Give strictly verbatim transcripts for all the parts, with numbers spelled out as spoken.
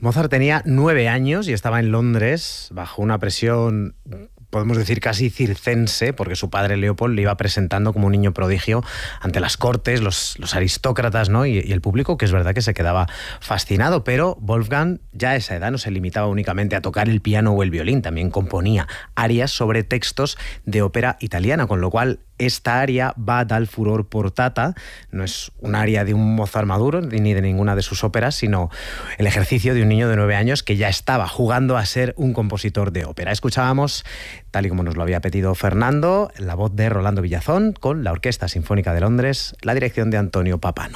Mozart tenía nueve años y estaba en Londres bajo una presión, podemos decir casi circense, porque su padre Leopold le iba presentando como un niño prodigio ante las cortes, los, los aristócratas, ¿no? y, y el público, que es verdad que se quedaba fascinado. Pero Wolfgang ya a esa edad no se limitaba únicamente a tocar el piano o el violín, también componía arias sobre textos de ópera italiana, con lo cual esta aria va dal furor portata, no es un aria de un Mozart maduro ni de ninguna de sus óperas, sino el ejercicio de un niño de nueve años que ya estaba jugando a ser un compositor de ópera. Escuchábamos, tal y como nos lo había pedido Fernando, la voz de Rolando Villazón con la Orquesta Sinfónica de Londres, la dirección de Antonio Papano.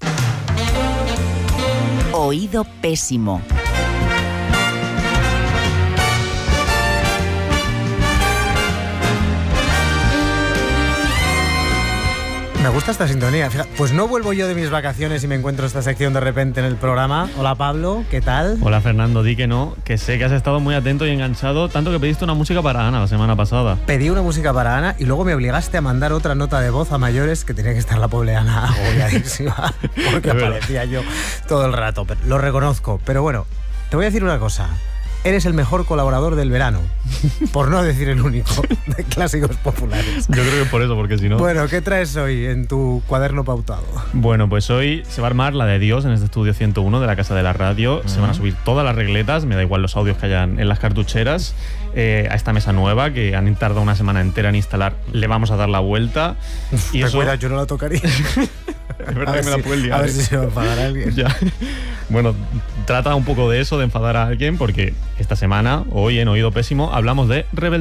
Oído pésimo. Me gusta esta sintonía. Pues no vuelvo yo de mis vacaciones y me encuentro esta sección de repente en el programa. Hola Pablo, ¿qué tal? Hola Fernando, di que no, que sé que has estado muy atento y enganchado, tanto que pediste una música para Ana la semana pasada. Pedí una música para Ana y luego me obligaste a mandar otra nota de voz a mayores, que tenía que estar la pobre Ana agobiadísima porque aparecía yo todo el rato. Lo reconozco, pero bueno, te voy a decir una cosa. Eres el mejor colaborador del verano, por no decir el único, de Clásicos Populares. Yo creo que por eso, porque si no... Bueno, ¿qué traes hoy en tu cuaderno pautado? Bueno, pues hoy se va a armar la de Dios en este estudio ciento uno de la Casa de la Radio. Uh-huh. Se van a subir todas las regletas, me da igual los audios que hayan en las cartucheras, eh, a esta mesa nueva que han tardado una semana entera en instalar. Le vamos a dar la vuelta. Uf, y eso... Cuida, yo no la tocaría. Es verdad que me la si, puedes liar. A ver si se va a enfadar a alguien. Ya. Bueno, trata un poco de eso, de enfadar a alguien, porque esta semana, hoy en Oído Pésimo, hablamos de rebeldía.